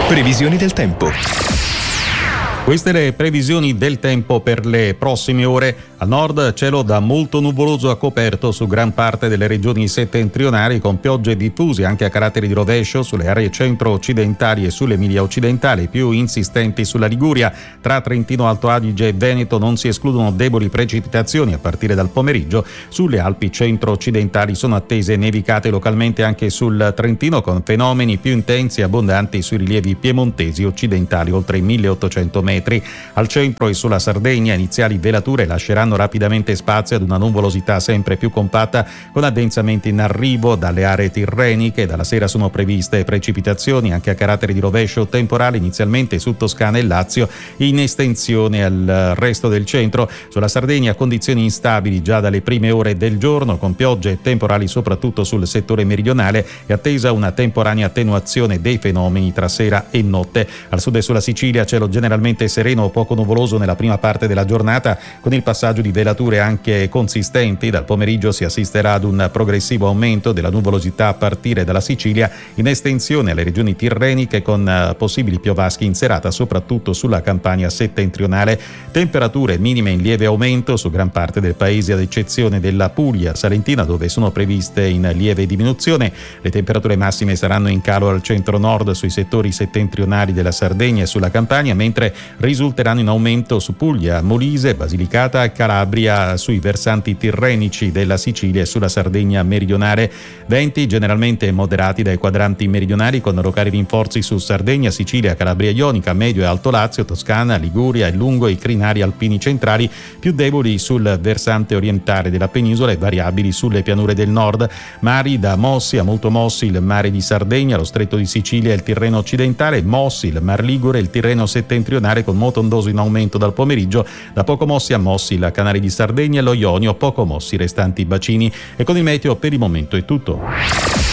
Previsioni del tempo. Queste le previsioni del tempo per le prossime ore. Al nord cielo da molto nuvoloso a coperto su gran parte delle regioni settentrionali, con piogge diffuse anche a carattere di rovescio sulle aree centro-occidentali e sull'Emilia occidentale, più insistenti sulla Liguria. Tra Trentino, Alto Adige e Veneto non si escludono deboli precipitazioni a partire dal pomeriggio. Sulle Alpi centro-occidentali sono attese nevicate localmente anche sul Trentino, con fenomeni più intensi e abbondanti sui rilievi piemontesi occidentali oltre i 1800 metri. Al centro e sulla Sardegna iniziali velature lasceranno rapidamente spazio ad una nuvolosità sempre più compatta, con addensamenti in arrivo dalle aree tirreniche. Dalla sera sono previste precipitazioni anche a carattere di rovescio temporale, inizialmente su Toscana e Lazio, in estensione al resto del centro. Sulla Sardegna condizioni instabili già dalle prime ore del giorno, con piogge temporali soprattutto sul settore meridionale, e attesa una temporanea attenuazione dei fenomeni tra sera e notte. Al sud e sulla Sicilia cielo generalmente sereno o poco nuvoloso nella prima parte della giornata, con il passaggio di velature anche consistenti. Dal pomeriggio si assisterà ad un progressivo aumento della nuvolosità a partire dalla Sicilia, in estensione alle regioni tirreniche, con possibili piovaschi in serata soprattutto sulla Campania settentrionale. Temperature minime in lieve aumento su gran parte del paese, ad eccezione della Puglia salentina, dove sono previste in lieve diminuzione. Le temperature massime saranno in calo al centro-nord sui settori settentrionali della Sardegna e sulla Campania, mentre risulteranno in aumento su Puglia, Molise, Basilicata e Calabria, sui versanti tirrenici della Sicilia e sulla Sardegna meridionale. Venti generalmente moderati dai quadranti meridionali, con locali rinforzi su Sardegna, Sicilia, Calabria Ionica, Medio e Alto Lazio, Toscana, Liguria e lungo i crinari alpini centrali, più deboli sul versante orientale della penisola e variabili sulle pianure del nord. Mari da mossi a molto mossi il mare di Sardegna, lo stretto di Sicilia e il Tirreno occidentale, mossi il Mar Ligure e il Tirreno settentrionale, con moto ondoso in aumento dal pomeriggio. Da poco mossi a mossi il Canale di Sardegna e lo Ionio, poco mossi i restanti bacini. E con il meteo per il momento è tutto.